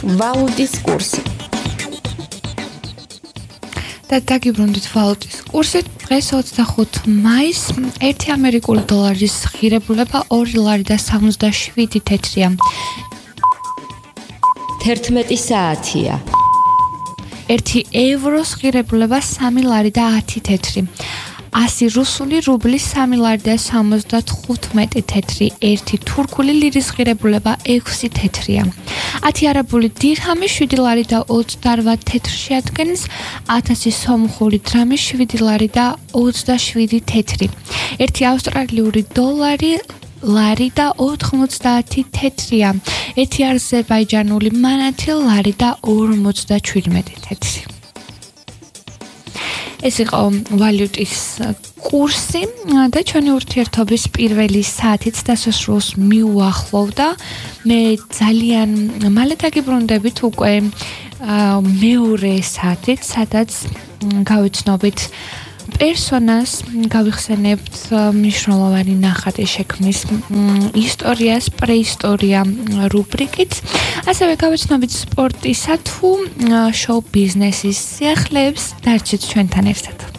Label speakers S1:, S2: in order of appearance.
S1: ვალუტის კურსი.
S2: და დაგიბრუნდით ვალუტის კურსით. დღეს 25 მაისს 1 ამერიკული დოლარის ღირებულება 2 ლარი და 77 თეთრია.
S1: 11 საათია.
S2: 1 ევროს ღირებულება 3 ლარი და 10 თეთრი. 100 რუსული რუბლის 3 ლარი და 75 თეთრი. 1 თურქული ლირის ღირებულება 6 თეთრია. 10 არაბული დირჰამი 7 ლარი და 28 თეთრს შეადგენს. 1000 სომხური დრამი 7 ლარი და 27 თეთრი. 1 ავსტრალიური დოლარი ლარი და 90 თეთრია. 1 აზერბაიჯანული მანათი ლარი და 57 თეთრი. ეს იყო ვალუტის კურსი და ჩვენი ურთიერთობის პირველი საათიც დასასრულს მიუახლოვდა. მე ძალიან მალე დაგიბრუნდებით უკვე მეორე საათით, სადაც გავიცნობით პერსონას, გავიხსენებთ მნიშვნელოვანი ნახატის შექმნის ისტორიას, პრეისტორია რუბრიკით. ასევე გავიცნობით სპორტისა თუ შოუ ბიზნესის სიახლეებს. დარჩით ჩვენთან ერთად.